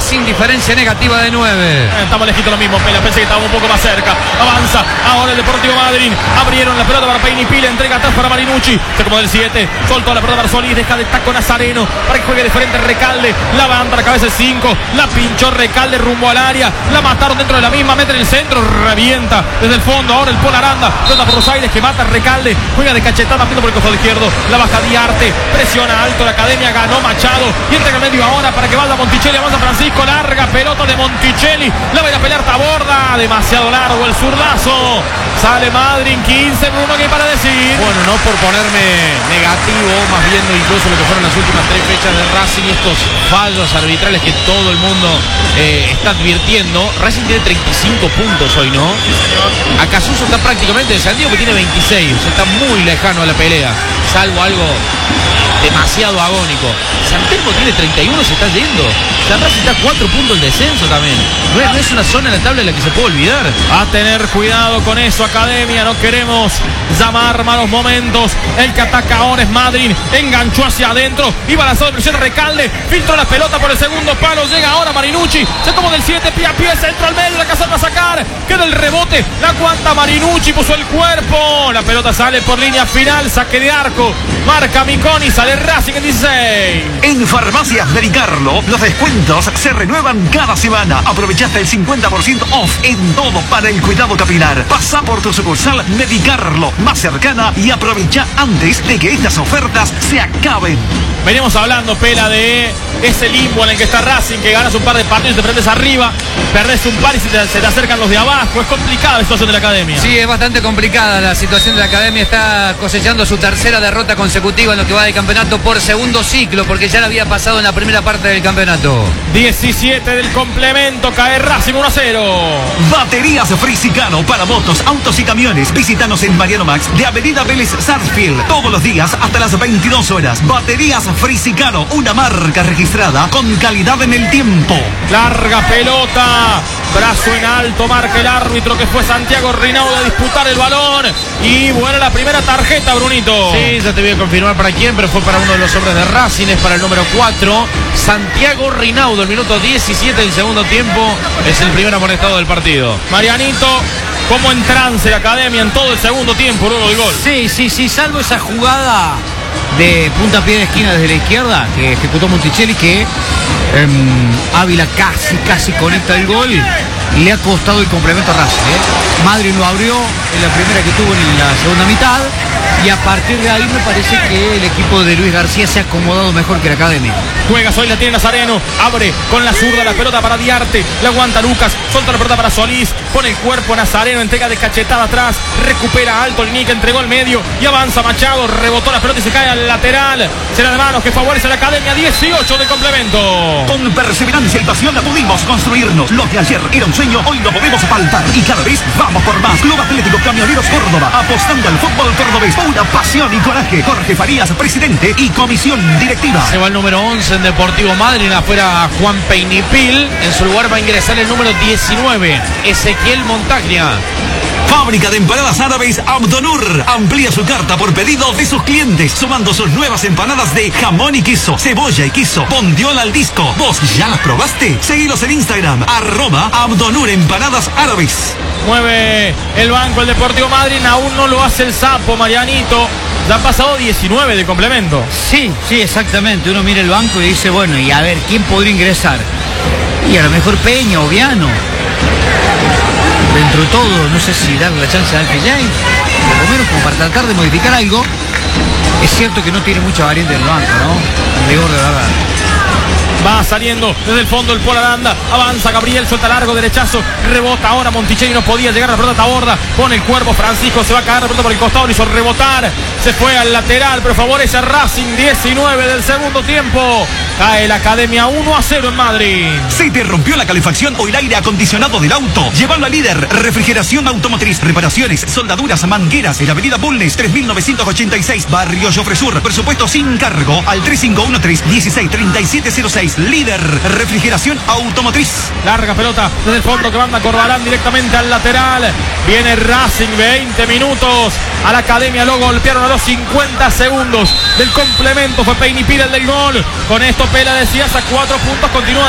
Racing, diferencia negativa de 9. Estamos lejitos lo mismo, Pela, pensé que estábamos un poco más cerca. Avanza, ahora el Deportivo Madryn. Abrieron la pelota para Peinipil, entrega atrás para Marinucci. Se acomoda el 7, soltó la pelota para Solís, deja de taco Nazareno para que juegue de frente Recalde. La banda, la cabeza el 5, la pinchó Recalde rumbo al área. La mataron dentro de la misma, mete en el centro, revienta desde el fondo. Ahora el Pol Aranda, pelota por los aires que mata Recalde. Juega de cachetada, viendo por el costado izquierdo. La baja Diarte, presiona alto la Academia, ganó Machado. Y entrega medio ahora para que valga Monticelli. Avanza Francisco, larga pelota de Monticelli. La va a ir a pelear Taborda, demasiado largo el zurdazo. Sale Madryn, 15, Bruno, ¿qué hay para decir? Bueno, no por ponerme negativo, más viendo incluso lo que fueron las últimas 3 fechas de Racing y estos fallos arbitrales que todo el mundo está advirtiendo. Racing tiene 35 puntos hoy, ¿no? Acasuso está prácticamente descendido, que tiene 26, o sea, está muy lejano a la pelea, salvo algo demasiado agónico. San Telmo tiene 31, se está yendo. San Racing está a 4 puntos del descenso también. No es una zona en la tabla en la que se puede olvidar. A tener cuidado con eso, Academia. No queremos llamar malos momentos. El que ataca ahora es Madryn. Enganchó hacia adentro. Iba lanzado de presión Recalde. Filtró la pelota por el segundo palo. Llega ahora Marinucci. Se toma del 7, pie a pie. Centro al medio. La casa va a sacar. Queda el rebote. La aguanta Marinucci. Puso el cuerpo. La pelota sale por línea final. Saque de arco. Marca Miconi. Sale Racing en 16. En Farmacias Medicarlo, los descuentos se renuevan cada semana. Aprovechaste el 50% off en todo para el cuidado capilar. Pasa por tu sucursal Medicarlo más cercana y aprovecha antes de que estas ofertas se acaben. Venimos hablando, Pela, de ese limbo en el que está Racing, que ganas un par de partidos, te prendes arriba, perdés un par y se te acercan los de abajo. Es complicada la situación de la Academia. Sí, es bastante complicada la situación de la Academia. Está cosechando su tercera derrota consecutiva en lo que va de campeonato por segundo ciclo, porque ya la había pasado en la primera parte del campeonato. 17 del complemento, cae Racing 1-0. Baterías Frisicano para motos, autos y camiones. Visítanos en Mariano Max de Avenida Vélez Sarsfield todos los días hasta las 22 horas. Baterías Frisicano, una marca registrada con calidad en el tiempo. Larga pelota, brazo en alto, marca el árbitro, que fue Santiago Rinaudo a disputar el balón. Y buena la primera tarjeta, Brunito. Sí, ya te voy a confirmar para quién, pero fue para uno de los hombres de Racing, es para el número 4, Santiago Rinaudo. El minuto 17 del segundo tiempo es el primer amonestado del partido. Marianito, como en trance la Academia en todo el segundo tiempo, luego del gol. Sí, salvo esa jugada de puntapié de esquina desde la izquierda que ejecutó Monticelli, que Ávila casi conecta el gol. Le ha costado el complemento a Racing. Madryn lo abrió en la primera que tuvo en la segunda mitad, y a partir de ahí me parece que el equipo de Luis García se ha acomodado mejor que la Academia. Juega, hoy la tiene Nazareno, abre con la zurda la pelota para Diarte, la aguanta Lucas, suelta la pelota para Solís, pone el cuerpo Nazareno, entrega de cachetada atrás, recupera alto el Nick, entregó al medio y avanza Machado, rebotó la pelota y se cae al lateral. Será de manos que favorece a la Academia. 18 de complemento. Con perseverancia y pasión pudimos construirnos. Lo que ayer era un sueño, hoy lo podemos palpar y cada vez vamos por más. Club Atlético Camioneros Córdoba, apostando al fútbol cordobés. Pura pasión y coraje. Jorge Farías, presidente y comisión directiva. Se va el número 11 en Deportivo Madryn, afuera Juan Peinipil. En su lugar va a ingresar el número 19, Ezequiel Montagna. Fábrica de empanadas árabes Abdonur amplía su carta por pedido de sus clientes, sumando sus nuevas empanadas de jamón y queso, cebolla y queso, bondiola al disco. ¿Vos ya las probaste? Seguilos en Instagram, @Abdonur empanadas árabes. Mueve el banco el Deportivo Madryn, aún no lo hace el Sapo, Marianito. Ya han pasado 19 de complemento. Sí, exactamente. Uno mira el banco y dice, bueno, y a ver, ¿quién podría ingresar? Y a lo mejor Peña o Viano. Dentro de todo, no sé si darle la chance a Alfie James, por lo menos como para tratar de modificar algo. Es cierto que no tiene mucha variante en el banco, ¿no? Rigor de verdad. Va saliendo desde el fondo el Pol Aranda, avanza Gabriel, suelta largo, derechazo, rebota ahora Monticelli, no podía llegar a la pelota Taborda, pone el cuerpo Francisco, se va a caer la pelota por el costado, lo hizo rebotar, se fue al lateral, pero favorece a Racing. 19 del segundo tiempo, cae la Academia 1-0 en Madryn. ¿Se te rompió la calefacción o el aire acondicionado del auto? Llévalo a Líder Refrigeración Automotriz, reparaciones, soldaduras, mangueras, en la avenida Bulnes 3986, Barrio Jofre Sur. Presupuesto sin cargo al 3513-163706. Líder Refrigeración Automotriz. Larga pelota desde el fondo que manda Corbalán directamente al lateral. Viene Racing, 20 minutos. A la Academia lo golpearon a los 50 segundos del complemento. Fue Peinipil el del gol. Con esto Pela decía, a 4 puntos continúa.